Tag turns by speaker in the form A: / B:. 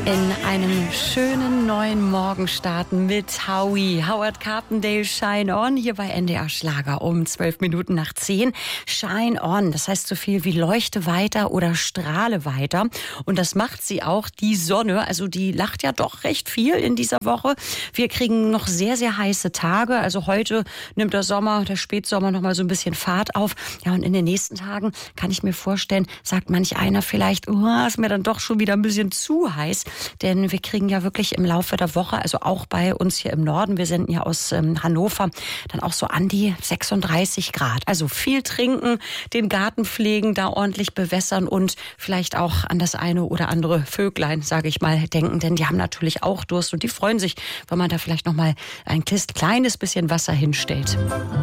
A: In einen schönen neuen Morgen starten mit Howie. Howard Carpendale, Shine On, hier bei NDR Schlager um 12 Minuten nach 10. Shine On, das heißt so viel wie leuchte weiter oder strahle weiter. Und das macht sie auch, die Sonne. Also die lacht ja doch recht viel in dieser Woche. Wir kriegen noch sehr, sehr heiße Tage. Also heute nimmt der Spätsommer noch mal so ein bisschen Fahrt auf. Ja, und in den nächsten Tagen kann ich mir vorstellen, sagt manch einer vielleicht, ist mir dann doch schon wieder ein bisschen zu heiß. Denn wir kriegen ja wirklich im Laufe der Woche, also auch bei uns hier im Norden, wir senden ja aus Hannover, dann auch so an die 36 Grad. Also viel trinken, den Garten pflegen, da ordentlich bewässern und vielleicht auch an das eine oder andere Vöglein, sage ich mal, denken. Denn die haben natürlich auch Durst und die freuen sich, wenn man da vielleicht noch mal ein kleines bisschen Wasser hinstellt.